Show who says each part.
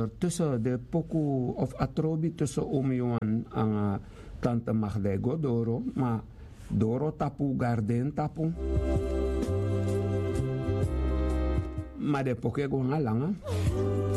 Speaker 1: tussen de poku of atrobi tussen Omiwan en Tante Magdego Doro, maar Doro tapu garden tapu. Maar de pokego nga langa.